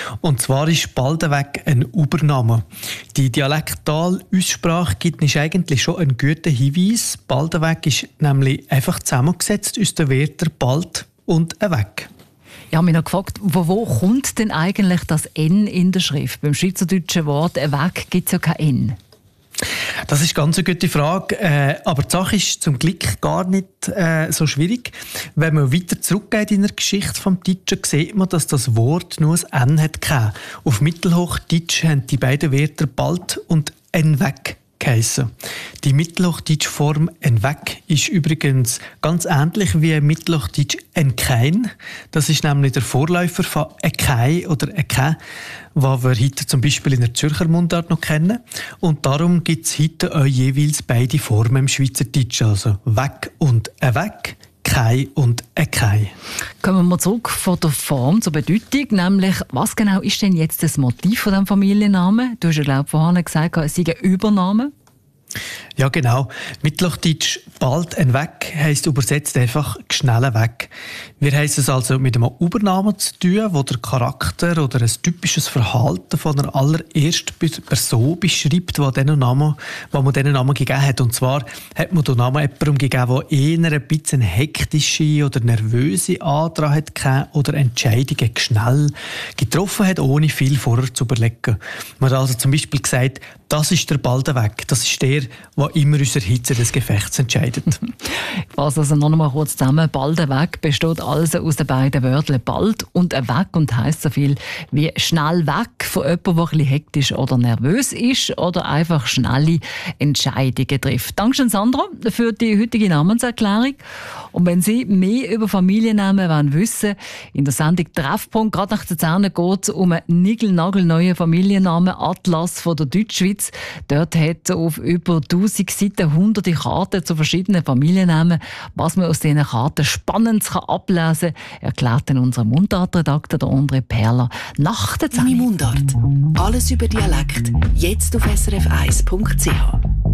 Und zwar ist Baldenweg ein Übername. Die Dialektale-Aussprache gibt uns eigentlich schon einen guten Hinweis. Baldenweg ist nämlich einfach zusammengesetzt aus den Wörtern Bald und ein Weg. Ich habe mich noch gefragt, wo kommt denn eigentlich das N in der Schrift? Beim schweizerdeutschen Wort «ein Weg» gibt es ja kein N. Das ist ganz eine gute Frage, aber die Sache ist zum Glück gar nicht so schwierig. Wenn man weiter zurückgeht in der Geschichte des Deutschen, sieht man, dass das Wort nur ein N hatte. Auf Mittelhochdeutsch haben die beiden Wörter «bald» und «en Weg» geheissen. Die mittelhochdeutsche Form «en Weg» ist übrigens ganz ähnlich wie mittelhochdeutsch «en kein». Das ist nämlich der Vorläufer von «e kei» oder «e ke», was wir heute zum Beispiel in der Zürcher Mundart noch kennen. Und darum gibt es heute auch jeweils beide Formen im Schweizerdeutschen, also «weg» und «e Weg», «kei» und «e kei». Kommen wir zurück von der Form zur Bedeutung, nämlich was genau ist denn jetzt das Motiv von diesem Familiennamen? Du hast ja, glaube ich, vorhin gesagt, es sei ein Übername. Ja, genau. Mittelhochdeutsch «bald ein Weg» heisst übersetzt einfach «schnell weg». Wir haben es also mit einem Übernamen zu tun, wo der Charakter oder ein typisches Verhalten von einer allerersten Person beschreibt, die man diesen Namen gegeben hat. Und zwar hat man den Namen jemandem gegeben, der eher ein bisschen hektische oder nervöse Andrang hatte oder Entscheidungen schnell getroffen hat, ohne viel vorher zu überlegen. Man hat also zum Beispiel gesagt, das ist der Baldenweg. Das ist der immer unser Hitze des Gefechts entscheidet. Ich fasse also noch einmal kurz zusammen. Baldenweg besteht also aus den beiden Wörtern «bald» und «ein Weg» und heisst so viel wie schnell weg von jemandem, der ein bisschen hektisch oder nervös ist oder einfach schnelle Entscheidungen trifft. Dankeschön, Sandra, für die heutige Namenserklärung. Und wenn Sie mehr über Familiennamen wissen wollen, in der Sendung «Treffpunkt», gerade nach der Zähne, geht es um einen niegelnagelneuen Familiennamen-Atlas von der Deutschschweiz. Dort hat auf über 1000 Seiten hunderte Karten zu verschiedenen Familiennamen. Was man aus diesen Karten Spannendes ablesen kann, erklärt unser Mundartredakteur, der André Perler, nach der Zähne. Mundart. Alles über Dialekt. Jetzt auf srf1.ch.